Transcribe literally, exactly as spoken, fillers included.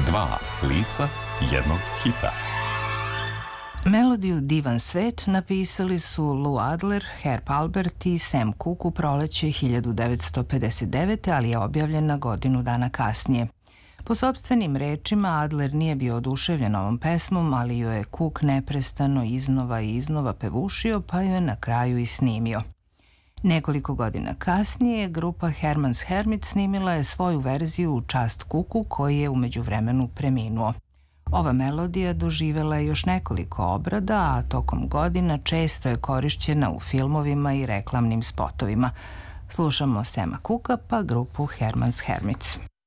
Dva lica jednog hita. Melodiju Divan svet napisali su Lou Adler, Herb Alpert i Sam Cooke u proleće hiljadu devetsto pedeset devete. ali je objavljena godinu dana kasnije. Po sopstvenim rečima, Adler nije bio oduševljen ovom pesmom, ali joj je Cooke neprestano iznova i iznova pevušio, pa ju je na kraju i snimio. Nekoliko godina kasnije, grupa Herman's Hermits snimila je svoju verziju u čast Cookeu, koji je u međuvremenu preminuo. Ova melodija doživela je još nekoliko obrada, a tokom godina često je korišćena u filmovima i reklamnim spotovima. Slušamo Sama Cookea pa grupu Herman's Hermits.